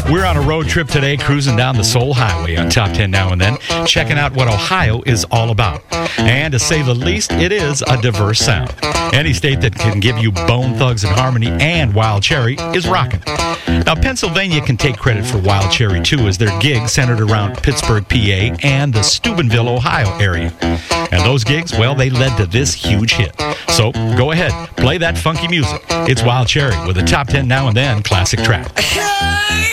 We're on a road trip today, cruising down the Soul Highway on Top 10 Now and Then, checking out what Ohio is all about. And to say the least, it is a diverse sound. Any state that can give you Bone Thugs and Harmony and Wild Cherry is rocking. Now, Pennsylvania can take credit for Wild Cherry, too, as their gigs centered around Pittsburgh, PA, and the Steubenville, Ohio area. And those gigs, well, they led to this huge hit. So, go ahead, play that funky music. It's Wild Cherry with a Top 10 Now and Then classic track.